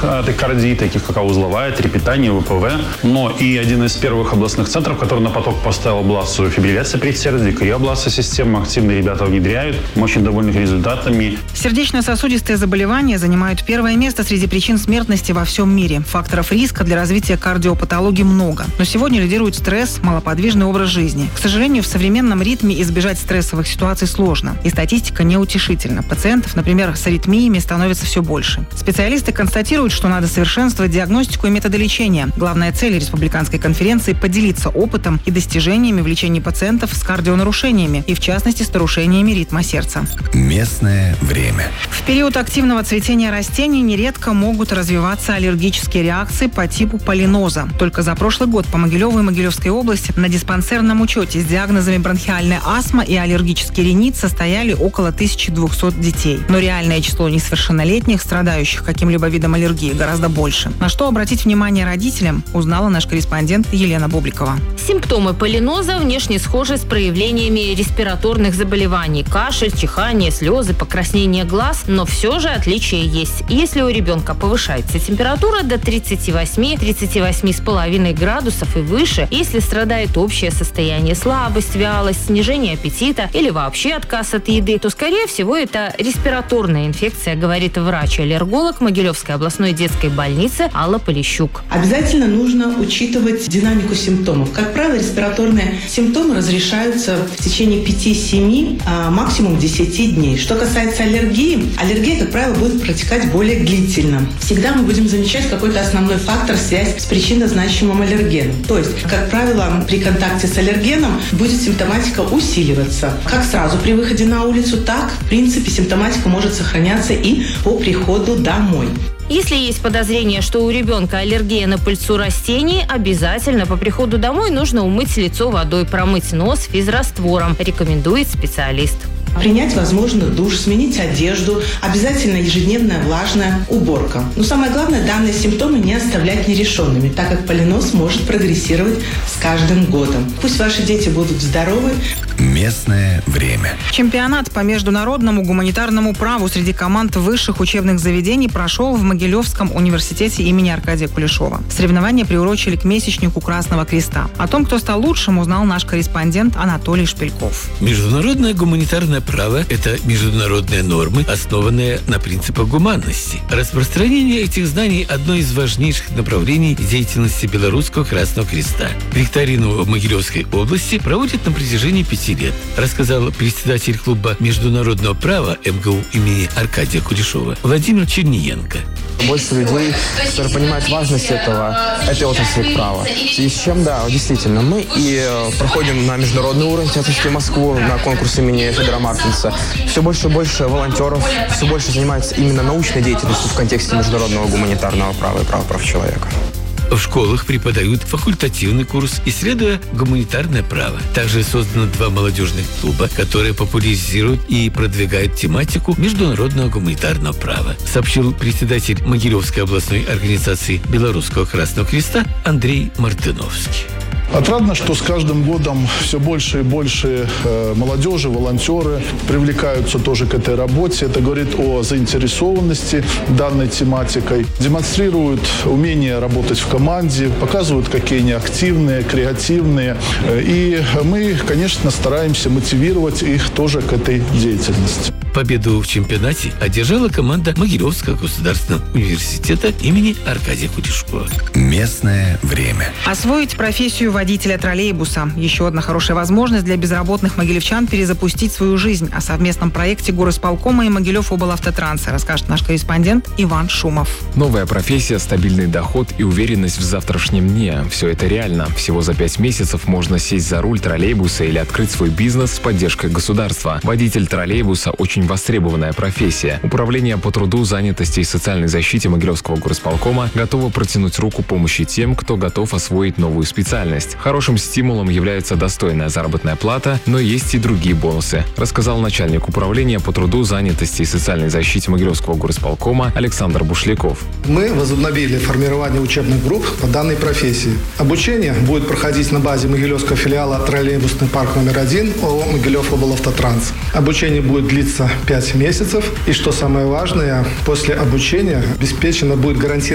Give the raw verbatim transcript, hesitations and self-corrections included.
тахикардии, таких как узловая, трепетание, вэ пэ вэ. Но и один из первых областных центров, который на поток поставил областную фибрилляцию предсердия, криобластную систему. Активные ребята внедряют. Мы очень довольны результатами. Сердечно-сосудистые заболевания занимают первое место среди причин смертности во всем мире. Факторов риска для развития кардиопатологии много. Но сегодня лидирует стресс, малоподвижный образ жизни. К сожалению, в современном ритме избежать стрессовых ситуаций сложно. И статистика неутешительна. Пациентов, например, с аритмиями становится все больше. Специалисты констатируют, что надо совершенствовать диагностику и методы лечения. Главная цель республиканской конференции – поделиться опытом и достижениями в лечении пациентов с кардионарушениями и, в частности, с нарушениями ритма сердца. Местное время. В период активного цветения растений нередко могут развиваться аллергические реакции по типу полиноза. Только за прошлый год по Могилеву и Могилевской области на диспансерном учете с диагнозами бронхиальная астма и аллергический ринит состояли около тысячи двухсот детей. Но реальное число несовершеннолетних, страдающих каким-либо видом аллергии, гораздо больше. На что обратить внимание родителям, узнала наш корреспондент Елена Бубликова. Симптомы полиноза внешне схожи с проявлениями респираторных заболеваний. Кашель, чихание, слезы, покраснение глаз. Но все же отличия есть. Если у ребенка повышается температура до тридцати восьми — тридцати восьми с половиной градусов и выше, если страдает общее состояние, слабость, вялость, снижение аппетита или вообще отказ от еды, то, скорее всего, это респираторная инфекция, говорит врач-аллерголог Могилевской областной детской больницы Алла Полищук. Обязательно нужно учитывать динамику симптомов. Как правило, респираторные симптомы разрешаются в течение пяти-семи, а максимум десяти дней. Что касается аллергии, аллергия, как правило, будет протекать более длительно. Всегда мы будем замечать какой-то основной фактор, связь с причинно-значимым аллергеном. То есть, как правило, при контакте с аллергеном будет симптоматика усиливаться. Как сразу при выходе на улицу, так, в принципе, симптоматика может сохраняться и по приходу домой. Если есть подозрение, что у ребенка аллергия на пыльцу растений, обязательно по приходу домой нужно умыть лицо водой, промыть нос физраствором, рекомендует специалист. Принять, возможно, душ, сменить одежду, обязательно ежедневная влажная уборка. Но самое главное, данные симптомы не оставлять нерешенными, так как полиноз может прогрессировать с каждым годом. Пусть ваши дети будут здоровы. Местное время. Чемпионат по международному гуманитарному праву среди команд высших учебных заведений прошел в Могилевском университете имени Аркадия Кулешова. Соревнования приурочили к месячнику Красного Креста. О том, кто стал лучшим, узнал наш корреспондент Анатолий Шпильков. Международное гуманитарное право – это международные нормы, основанные на принципах гуманности. Распространение этих знаний – одно из важнейших направлений деятельности Белорусского Красного Креста. Викторину в Могилевской области проводят на протяжении пяти лет, рассказал председатель клуба международного права эм гэ у имени Аркадия Кулешова Владимир Черниенко. Больше людей, которые понимают важность этого, этой отрасли права. В связи с чем, да, действительно, мы и проходим на международный уровень, в частности, в Москву, на конкурс имени Федора Мартинса. Все больше и больше волонтеров, все больше занимаются именно научной деятельностью в контексте международного гуманитарного права и прав прав человека. В школах преподают факультативный курс, исследуя гуманитарное право. Также создано два молодежных клуба, которые популяризируют и продвигают тематику международного гуманитарного права, сообщил председатель Могилевской областной организации Белорусского Красного Креста Андрей Мартыновский. Отрадно, что с каждым годом все больше и больше э, молодежи, волонтеры привлекаются тоже к этой работе. Это говорит о заинтересованности данной тематикой. Демонстрируют умение работать в команде, показывают, какие они активные, креативные. И мы, конечно, стараемся мотивировать их тоже к этой деятельности. Победу в чемпионате одержала команда Могилевского государственного университета имени Аркадия Кулешова. Местное время. Освоить профессию водителя троллейбуса. Еще одна хорошая возможность для безработных могилевчан перезапустить свою жизнь. О совместном проекте горосполкома и Могилев облавтотранса расскажет наш корреспондент Иван Шумов. Новая профессия, стабильный доход и уверенность в завтрашнем дне. Все это реально. Всего за пять месяцев можно сесть за руль троллейбуса или открыть свой бизнес с поддержкой государства. Водитель троллейбуса – очень востребованная профессия. Управление по труду, занятости и социальной защите Могилевского горосполкома готово протянуть руку помощи тем, кто готов освоить новую специальность. Хорошим стимулом является достойная заработная плата, но есть и другие бонусы, рассказал начальник управления по труду, занятости и социальной защите Могилевского горосполкома Александр Бушляков. Мы возобновили формирование учебных групп по данной профессии. Обучение будет проходить на базе Могилевского филиала троллейбусный парк номер один ООО «Могилев облавтотранс». Обучение будет длиться пять месяцев. И что самое важное, после обучения обеспечено будет гарантировано